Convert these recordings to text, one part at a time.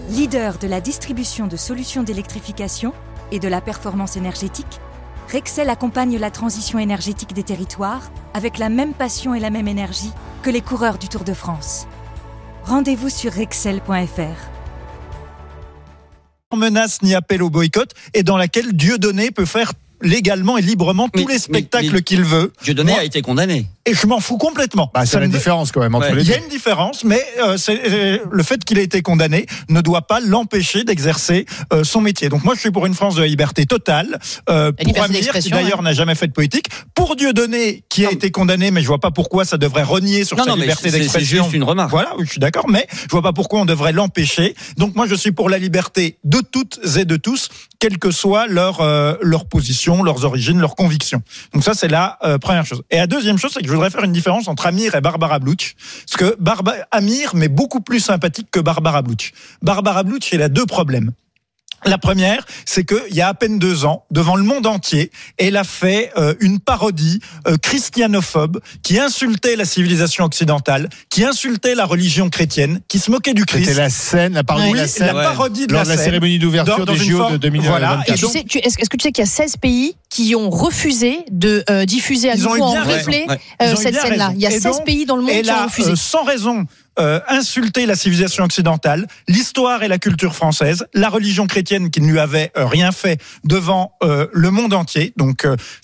Leader de la distribution de solutions d'électrification et de la performance énergétique, Rexel accompagne la transition énergétique des territoires avec la même passion et la même énergie que les coureurs du Tour de France. Rendez-vous sur rexel.fr. Menace ni appel au boycott et dans laquelle Dieudonné peut faire légalement et librement tous les spectacles qu'il veut. Dieudonné a été condamné. Et je m'en fous complètement. C'est la différence quand même entre les deux. Il y a une différence, mais le fait qu'il ait été condamné ne doit pas l'empêcher d'exercer son métier. Donc moi, je suis pour une France de la liberté totale. Pour Amir, qui d'ailleurs n'a jamais fait de politique. Pour Dieudonné, qui a été condamné, mais je vois pas pourquoi ça devrait renier sur sa liberté d'expression. C'est juste une remarque. Voilà, je suis d'accord, mais je vois pas pourquoi on devrait l'empêcher. Donc moi, je suis pour la liberté de toutes et de tous, quelle que soit leur position, leurs origines, leurs convictions. Donc ça, c'est la première chose. Et la deuxième chose, c'est que je voudrais faire une différence entre Amir et Barbara Bluch. Parce que Amir m'est beaucoup plus sympathique que Barbara Bluch. Barbara Bluch, elle a deux problèmes. La première, c'est qu'il y a à peine 2 ans, devant le monde entier, elle a fait une parodie christianophobe qui insultait la civilisation occidentale, qui insultait la religion chrétienne, qui se moquait du Christ. C'était la parodie de la scène. La parodie de lors la de la cérémonie d'ouverture des JO de 2024. Voilà. Est-ce que tu sais qu'il y a 16 pays qui ont refusé de diffuser à nouveau en replay cette scène-là? Il y a 16 pays dans le monde qui ont refusé. Sans raison. Insulter la civilisation occidentale, l'histoire et la culture française, la religion chrétienne qui ne lui avait rien fait devant le monde entier. Donc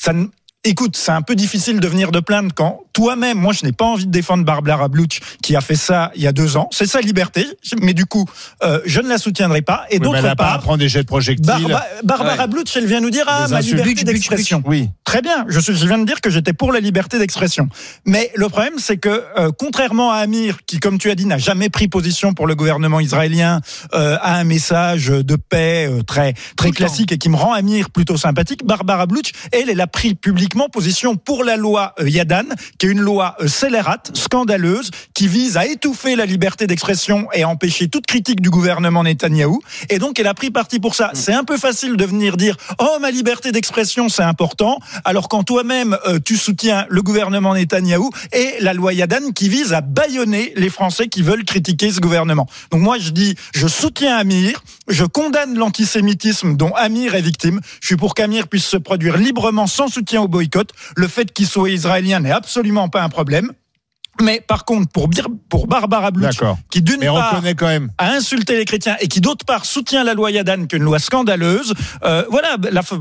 écoute, c'est un peu difficile de venir de plaindre quand toi-même, moi je n'ai pas envie de défendre Barbara Bluch qui a fait ça il y a 2 ans. C'est sa liberté, mais du coup, je ne la soutiendrai pas. Et d'autre part, part, prendre des jets de projectiles. Barbara Bluch, elle vient nous dire ma liberté d'expression. Oui. Très bien, je viens de dire que j'étais pour la liberté d'expression. Mais le problème, c'est que contrairement à Amir, qui, comme tu as dit, n'a jamais pris position pour le gouvernement israélien, a un message de paix très classique et qui me rend Amir plutôt sympathique, Barbara Bluch, elle a pris publiquement position pour la loi Yadan, qui est une loi scélérate, scandaleuse, qui vise à étouffer la liberté d'expression et à empêcher toute critique du gouvernement Netanyahou. Et donc, elle a pris parti pour ça. C'est un peu facile de venir dire « Oh, ma liberté d'expression, c'est important », alors quand toi-même, tu soutiens le gouvernement Netanyahou et la loi Yadan qui vise à bâillonner les Français qui veulent critiquer ce gouvernement. Donc moi, je dis, je soutiens Amir, je condamne l'antisémitisme dont Amir est victime. Je suis pour qu'Amir puisse se produire librement sans soutien au boycott. Le fait qu'il soit israélien n'est absolument pas un problème. Mais par contre, pour Barbara Bluch, qui d'une part quand même a insulté les chrétiens et qui d'autre part soutient la loi Yadan, qui est une loi scandaleuse, voilà,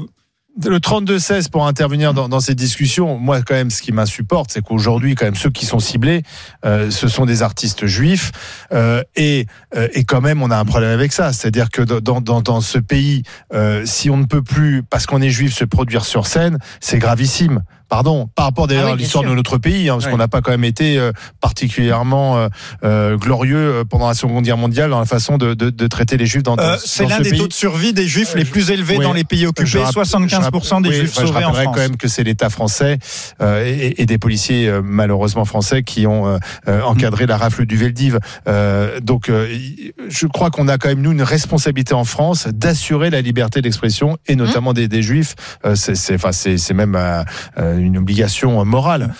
le 32-16 pour intervenir dans ces discussions. Moi, quand même, ce qui m'insupporte, c'est qu'aujourd'hui, quand même, ceux qui sont ciblés, ce sont des artistes juifs, et quand même, on a un problème avec ça. C'est-à-dire que dans ce pays, si on ne peut plus, parce qu'on est juif, se produire sur scène, c'est gravissime. Pardon, par rapport d'ailleurs à l'histoire de notre pays, parce qu'on n'a pas quand même été particulièrement glorieux pendant la Seconde Guerre mondiale dans la façon de traiter les Juifs dans c'est dans l'un ce des pays. taux de survie des Juifs les plus élevés dans les pays occupés. 75% des Juifs sauvés en France. Je rappellerai quand même que c'est l'État français et des policiers malheureusement français qui ont encadré la rafle du Veldiv. Donc je crois qu'on a quand même nous une responsabilité en France d'assurer la liberté d'expression et notamment des Juifs. C'est même une obligation morale.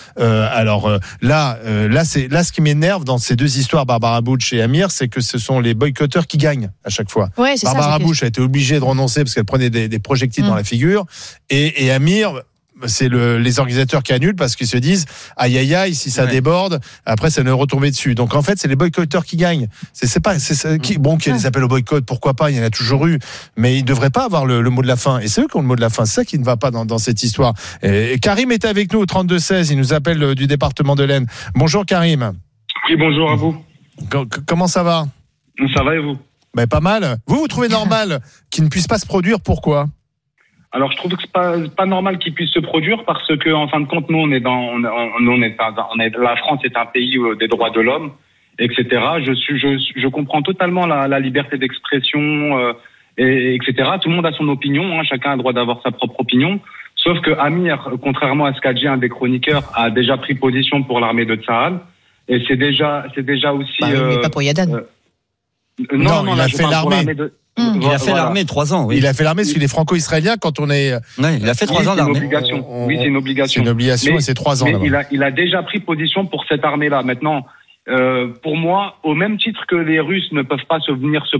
Là, ce qui m'énerve dans ces deux histoires, Barbara Bluch et Amir, c'est que ce sont les boycotteurs qui gagnent à chaque fois. Ouais, Barbara Bluch a été obligée de renoncer parce qu'elle prenait des projectiles dans la figure, et Amir, c'est les organisateurs qui annulent parce qu'ils se disent aïe aïe aïe, si ça déborde, après ça ne retomber dessus. Donc en fait, c'est les boycotteurs qui gagnent. Qu'il y ait des appels au boycott, pourquoi pas, il y en a toujours eu, mais ils ne devraient pas avoir le mot de la fin. Et c'est eux qui ont le mot de la fin. C'est ça qui ne va pas dans cette histoire. Et Karim est avec nous au 32-16. Il nous appelle du département de l'Aisne. Bonjour Karim. Oui, bonjour à vous. Comment ça va? Ça va et vous? Pas mal. Vous trouvez normal qu'il ne puisse pas se produire? Pourquoi? Alors, je trouve que c'est pas normal qu'il puisse se produire parce que, en fin de compte, nous, la France est un pays des droits de l'homme, etc. Je comprends totalement la liberté d'expression, etc. Tout le monde a son opinion, chacun a le droit d'avoir sa propre opinion. Sauf que Amir, contrairement à ce qu'a dit un des chroniqueurs, a déjà pris position pour l'armée de Tsahal. Et c'est déjà aussi. Mais pas pour Yadan. Non, il a fait l'armée. Il a fait l'armée 3 ans. Oui. Il a fait l'armée parce qu'il est franco-israélien quand on est. Ouais, il a fait 3 ans d'armée. C'est une obligation. C'est une obligation et c'est 3 ans. Mais il a déjà pris position pour cette armée-là. Maintenant, pour moi, au même titre que les Russes ne peuvent pas venir se